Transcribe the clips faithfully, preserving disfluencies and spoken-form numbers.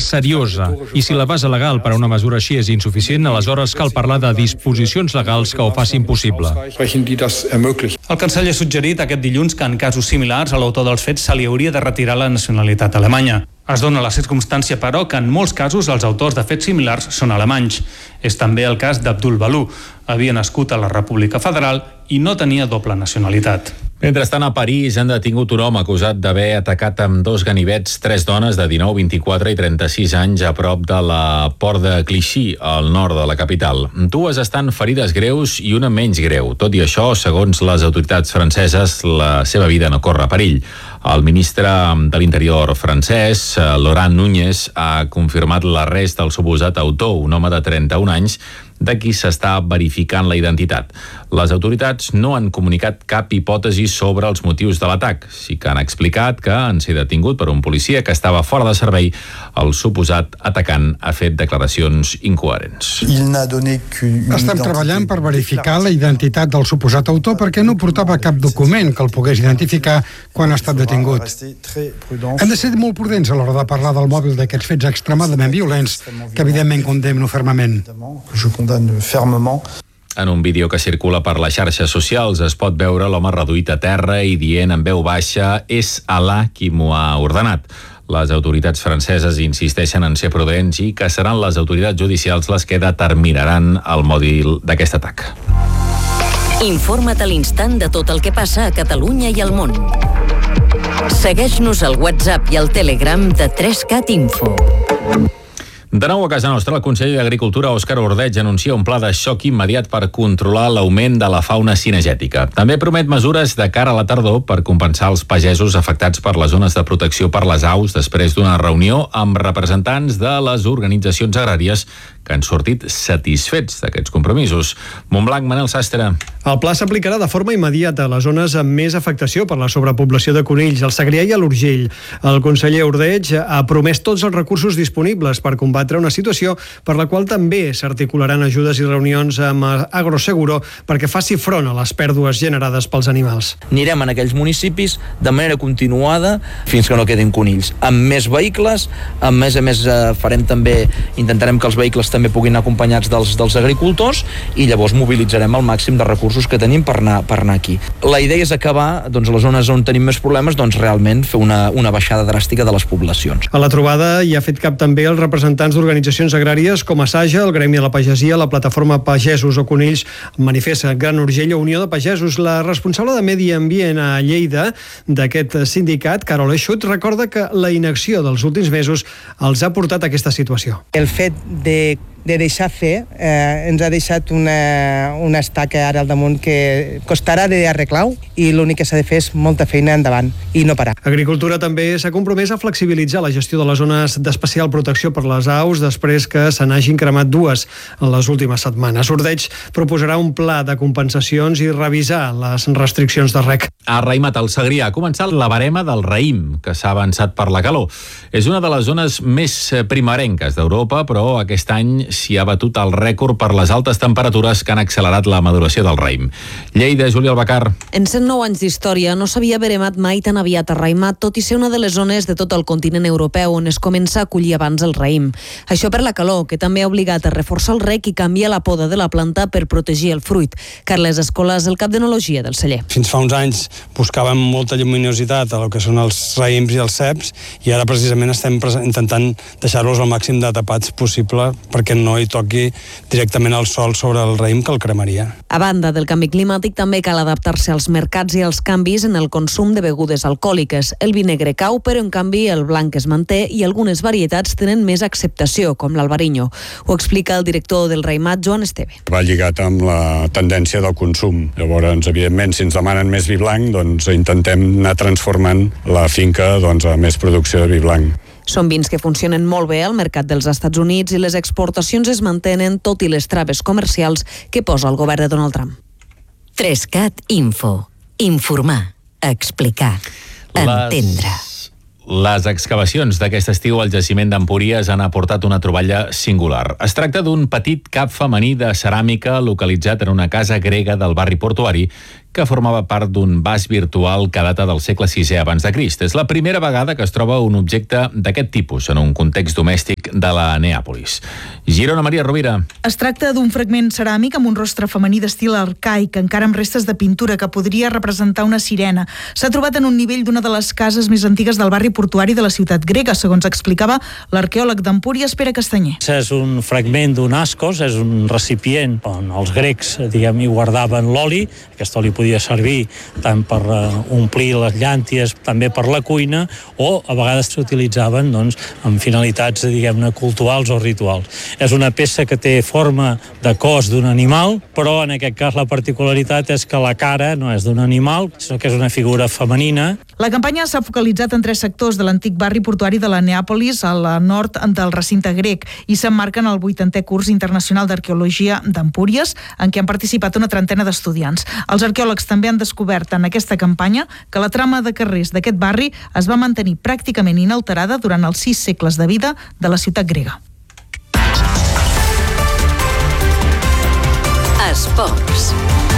seriosa. I si la base legal per a una mesura així és insuficient, aleshores cal parlar de disposicions legals que ho facin possible. El canceller ha suggerit aquest dilluns que en casos similars a l'autor dels fets se li hauria de retirar la nacionalitat alemanya. Es dona la circumstància, però, que en molts casos els autors de fets similars són alemanys. És també el cas d'Abdul Balú. Havia nascut a la República Federal i no tenia doble nacionalitat. Mentrestant, a París han detingut un home acusat d'haver atacat amb dos ganivets tres dones de dinou, vint-i-quatre i trenta-sis anys a prop de la Port de Clichy, al nord de la capital. Dues estan ferides greus i una menys greu. Tot i això, segons les autoritats franceses, la seva vida no corre perill. El ministre de l'Interior francès, Laurent Nunez, ha confirmat l'arrest del suposat autor, un home de trenta-un anys, de qui s'està verificant la identitat. Les autoritats no han comunicat cap hipòtesi sobre els motius de l'atac. Sí que han explicat que, en ser detingut per un policia que estava fora de servei, el suposat atacant ha fet declaracions incoherents. Estem treballant per verificar la identitat del suposat autor perquè no portava cap document que el pogués identificar quan ha estat detingut. Hem de ser molt prudents a l'hora de parlar del mòbil d'aquests fets extremadament violents que evidentment condemno fermament. En un vídeo que circula per les xarxes socials es pot veure l'home reduït a terra i dient en veu baixa «És Alà qui m'ho ha ordenat». Les autoritats franceses insisteixen en ser prudents i que seran les autoritats judicials les que determinaran el mòbil d'aquest atac. Informa't a l'instant de tot el que passa a Catalunya i al món. Segueix-nos al WhatsApp i al Telegram de tres cat Info. De nou a casa nostra, el conseller d'Agricultura, Òscar Ordeig, anuncia un pla de xoc immediat per controlar l'augment de la fauna cinegètica. També promet mesures de cara a la tardor per compensar els pagesos afectats per les zones de protecció per les aus després d'una reunió amb representants de les organitzacions agràries que han sortit satisfets d'aquests compromisos. Montblanc, Manel Sastre. El pla s'aplicarà de forma immediata a les zones amb més afectació per la sobrepoblació de conills, al Segrià i a l'Urgell. El conseller Ordeig ha promès tots els recursos disponibles per combatre una situació per la qual també s'articularan ajudes i reunions amb Agroseguro perquè faci front a les pèrdues generades pels animals. Anirem en aquells municipis de manera continuada fins que no quedin conills. Amb més vehicles, a més a més farem també, intentarem que els vehicles també puguin anar acompanyats dels, dels agricultors i llavors mobilitzarem el màxim de recursos que tenim per anar, per anar aquí. La idea és acabar, doncs, les zones on tenim més problemes, doncs realment fer una, una baixada dràstica de les poblacions. A la trobada hi ha fet cap també els representants d'organitzacions agràries com Asaja, el Gremi de la Pagesia, la Plataforma Pagesos o Conills, Manifest Gran Urgell o Unió de Pagesos. La responsable de Medi Ambient a Lleida d'aquest sindicat, Carol Eixut, recorda que la inacció dels últims mesos els ha portat a aquesta situació. El fet de de deixar fer, eh, ens ha deixat una, una estaca ara al damunt que costarà d'arreglar-ho i l'únic que s'ha de fer és molta feina endavant i no parar. Agricultura també s'ha compromès a flexibilitzar la gestió de les zones d'especial protecció per les aus després que se n'hagin cremat dues en les últimes setmanes. Ordeig proposarà un pla de compensacions i revisar les restriccions de rec. A Raïmat, al Segrià, ha començat la barema del raïm, que s'ha avançat per la calor. És una de les zones més primerenques d'Europa, però aquest any s'hi ha batut el rècord per les altes temperatures que han accelerat la maduració del raïm. Lleida, Júlia Albacar. En cent nou anys d'història no s'havia veremat mai tan aviat a Raïmat, tot i ser una de les zones de tot el continent europeu on es comença a collir abans el raïm. Això per la calor, que també ha obligat a reforçar el rec i canviar la poda de la planta per protegir el fruit. Carles Escolas, el cap d'enologia del celler. Fins fa uns anys buscàvem molta lluminositat a lo que són els raïms i els ceps i ara precisament estem intentant deixar-los al màxim de tapats possible perquè no hi toqui directament el sol sobre el raïm que el cremaria. A banda del canvi climàtic, també cal adaptar-se als mercats i als canvis en el consum de begudes alcohòliques. El vi negre cau, però en canvi el blanc es manté i algunes varietats tenen més acceptació, com l'albariño. Ho explica el director del Raïmat, Joan Esteve. Va lligat amb la tendència del consum. Llavors, evidentment, si ens demanen més vi blanc, doncs intentem anar transformant la finca doncs, a més producció de vi blanc. Són vins que funcionen molt bé al mercat dels Estats Units i les exportacions es mantenen tot i les traves comercials que posa el govern de Donald Trump. tres cat Info. Informar, explicar, entendre. Les excavacions d'aquest estiu al jaciment d'Empúries han aportat una troballa singular. Es tracta d'un petit cap femení de ceràmica localitzat en una casa grega del barri portuari que formava part d'un vas virtual que data del segle sisè abans de Crist. És la primera vegada que es troba un objecte d'aquest tipus en un context domèstic de la Neàpolis. Girona, Maria Rovira. Es tracta d'un fragment ceràmic amb un rostre femení d'estil arcaic, encara amb restes de pintura, que podria representar una sirena. S'ha trobat en un nivell d'una de les cases més antigues del barri portuari de la ciutat grega, segons explicava l'arqueòleg d'Empúries, Pere Castanyer. És un fragment d'un ascos, és un recipient on els grecs, diguem, hi guardaven l'oli. Aquest oli podia servir tant per omplir les llànties, també per la cuina, o a vegades s'utilitzaven doncs, amb finalitats, diguem-ne, culturals o rituals. És una peça que té forma de cos d'un animal, però en aquest cas la particularitat és que la cara no és d'un animal, sinó que és una figura femenina. La campanya s'ha focalitzat en tres sectors de l'antic barri portuari de la Neàpolis, al nord del recinte grec, i s'emmarca en el vuitantè curs internacional d'arqueologia d'Empúries, en què han participat una trentena d'estudiants. Els arqueòlegs també han descobert en aquesta campanya que la trama de carrers d'aquest barri es va mantenir pràcticament inalterada durant els sis segles de vida de la ciutat grega. Esports.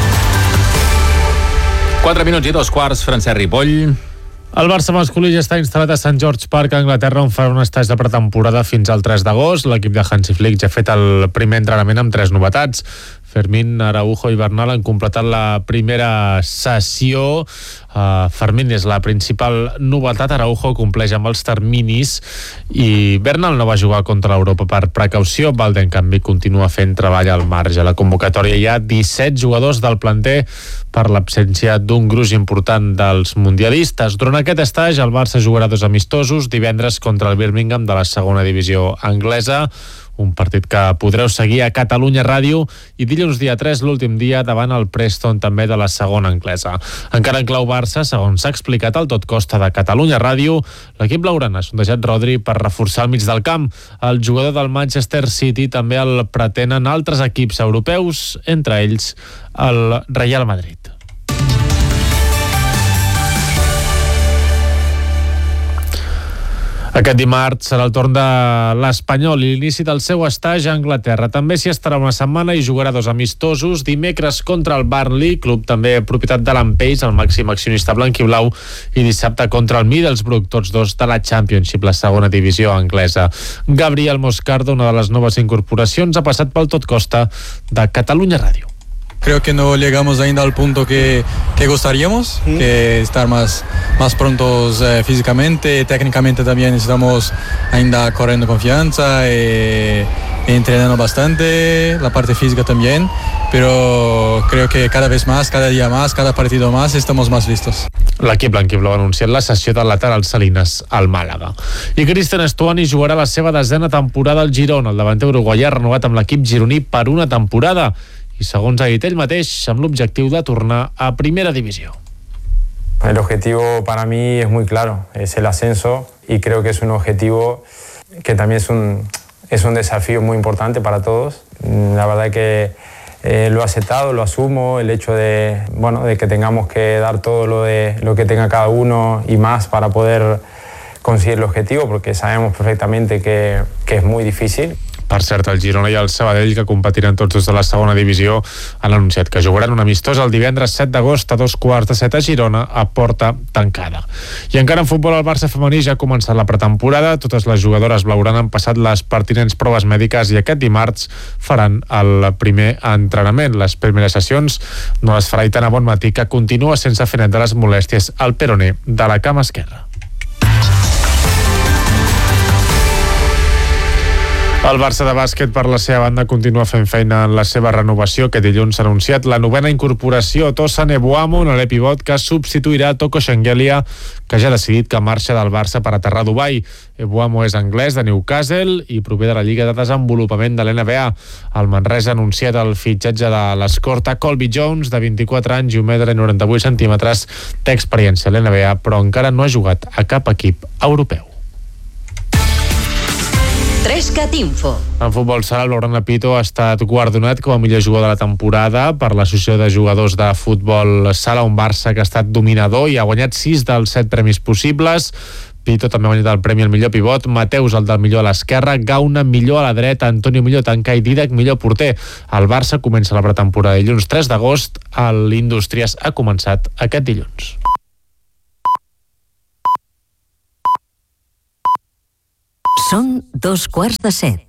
Quatre minuts i dos quarts, Francesc Ripoll. El Barça masculí ja està instal·lat a Sant George Park, a Anglaterra, on farà un estatge de pretemporada fins al tres d'agost. L'equip de Hansi Flick ja ha fet el primer entrenament amb tres novetats. Fermín, Araujo i Bernal han completat la primera sessió. Uh, Fermín és la principal novetat. Araujo compleix amb els terminis i Bernal no va jugar contra l'Europa per precaució. Valde, en canvi, continua fent treball al marge. A la convocatòria hi ha disset jugadors del planter per l'absència d'un gruix important dels mundialistes. Durant aquest estatge, el Barça jugarà dos amistosos, divendres contra el Birmingham de la segona divisió anglesa, un partit que podreu seguir a Catalunya Ràdio, i dilluns dia tres, l'últim dia, davant el Preston, també de la segona anglesa. Encara en clau Barça, segons s'ha explicat al Tot Costa de Catalunya Ràdio, l'equip blaugrana ha sondejat Rodri per reforçar el mig del camp. El jugador del Manchester City també el pretenen altres equips europeus, entre ells el Real Madrid. Aquest dimarts serà el torn de l'Espanyol i l'inici del seu estatge a Anglaterra. També s'hi estarà una setmana i jugarà dos amistosos. Dimecres contra el Burnley, club també propietat de l'Ampeix, el màxim accionista blanquiblau, i dissabte contra el Middlesbrough, tots dos de la Championship, la segona divisió anglesa. Gabriel Moscardo, una de les noves incorporacions, ha passat pel Tot Costa de Catalunya Ràdio. Creo que no llegamos ainda al punto que, que gustaríamos, ¿Mm? que estar más, más prontos eh, físicamente, técnicamente también estamos ainda corriendo confianza, eh, entrenando bastante, la parte física también, pero creo que cada vez más, cada día más, cada partido más, estamos más listos. L'equip blanquiblau ha anunciat la cessió del lateral Salinas al Màlaga. I Cristian Estuani jugarà la seva desena temporada al Girona. El davanter uruguaià ha renovat amb l'equip gironí per una temporada i, segons ha dit ell mateix, amb l'objectiu de tornar a primera divisió. El objetivo para mí es muy claro, es el ascenso, y creo que es un objetivo que también es un, es un desafío muy importante para todos. La verdad que eh, lo he aceptado, lo asumo, el hecho de, bueno, de que tengamos que dar todo lo, de, lo que tenga cada uno y más para poder conseguir el objetivo, porque sabemos perfectamente que, que es muy difícil. Per cert, el Girona i el Sabadell, que competiran tots dos de la segona divisió, han anunciat que jugaran un amistós el divendres set d'agost a dos quarts de set a Girona, a porta tancada. I encara en futbol, el Barça femení ja ha començat la pretemporada. Totes les jugadores blaugranes han passat les pertinents proves mèdiques i aquest dimarts faran el primer entrenament. Les primeres sessions no les farà Aitana Bonmatí, que continua sense fer net de les molèsties al peroné de la cama esquerra. El Barça de bàsquet, per la seva banda, continua fent feina en la seva renovació. Aquest dilluns s'ha anunciat la novena incorporació, Tosan Ebuamo, un alè pivot que substituirà Toko Shengelia, que ja ha decidit que marxa del Barça per aterrar a Dubai. Ebuamo és anglès, de Newcastle, i prové de la Lliga de Desenvolupament de l'N B A. El Manresa ha anunciat el fitxatge de l'escorta Colby Jones, de vint-i-quatre anys i un metre i noranta-vuit centímetres, té experiència a l'N B A, però encara no ha jugat a cap equip europeu. Trescat Info. En futbol sala, el blaugrana Pito ha estat guardonat com a millor jugador de la temporada per l'Associació de Jugadors de Futbol Sala, un Barça que ha estat dominador i ha guanyat sis dels set premis possibles. Pito també ha guanyat el premi al millor pivot, Mateus el del millor a l'esquerra, Gauna millor a la dreta, Antonio millor tancar i Didac millor porter. El Barça comença la pretemporada dilluns tres d'agost, l'Indústries ha començat aquest dilluns. Són dos quarts de set.